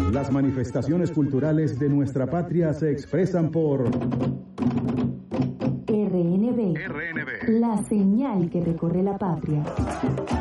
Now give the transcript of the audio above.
Las manifestaciones culturales de nuestra patria se expresan por RNB, la señal que recorre la patria.